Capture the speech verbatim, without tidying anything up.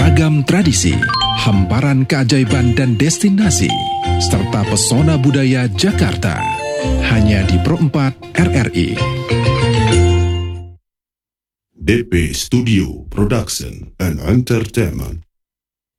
Ragam tradisi, hamparan keajaiban dan destinasi, serta pesona budaya Jakarta. Hanya di Pro empat R R I. D P Studio Production and Entertainment.